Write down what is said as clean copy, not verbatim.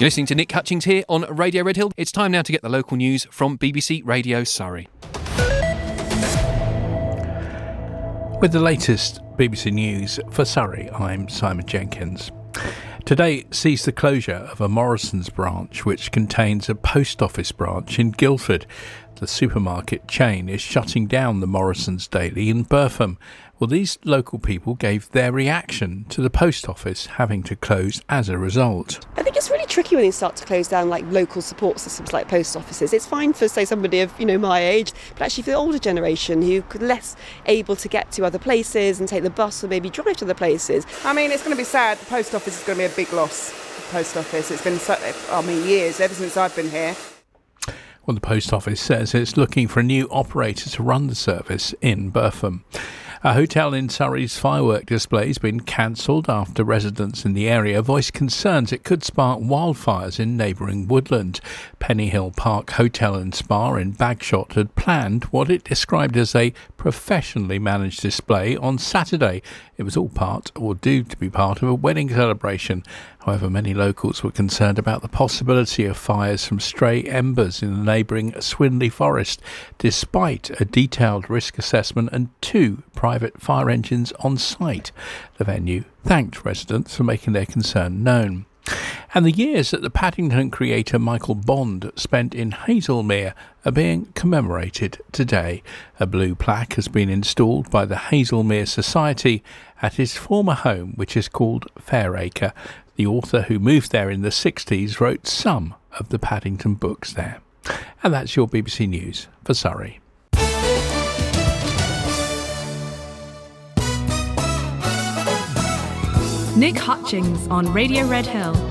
You're listening to Nick Hutchings here on Radio Redhill. It's time now to get the local news from BBC Radio Surrey. With the latest BBC News for Surrey, I'm Simon Jenkins. Today sees the closure of a Morrison's branch, which contains a post office branch in Guildford. The supermarket chain is shutting down the Morrison's Daily in Burpham. Well, these local people gave their reaction to the post office having to close as a result. I think it's really tricky when you start to close down like local support systems like post offices. It's fine for, say, somebody of, my age, but actually for the older generation who could less able to get to other places and take the bus or maybe drive to other places. I mean, it's going to be sad. The post office is going to be a big loss. The post office. It's been, years, ever since I've been here. Well, the post office says it's looking for a new operator to run the service in Burpham. A hotel in Surrey's firework display has been cancelled after residents in the area voiced concerns it could spark wildfires in neighbouring woodland. Pennyhill Park Hotel and Spa in Bagshot had planned what it described as a professionally managed display on Saturday. It was all part, or due to be part, of a wedding celebration. However, many locals were concerned about the possibility of fires from stray embers in the neighbouring Swinley Forest, despite a detailed risk assessment and 2 private fire engines on site. The venue thanked residents for making their concern known. And the years that the Paddington creator Michael Bond spent in Hazelmere are being commemorated today. A blue plaque has been installed by the Hazelmere Society at his former home, which is called Fairacre. The author, who moved there in the 60s, wrote some of the Paddington books there. And that's your BBC News for Surrey. Nick Hutchings on Radio Redhill.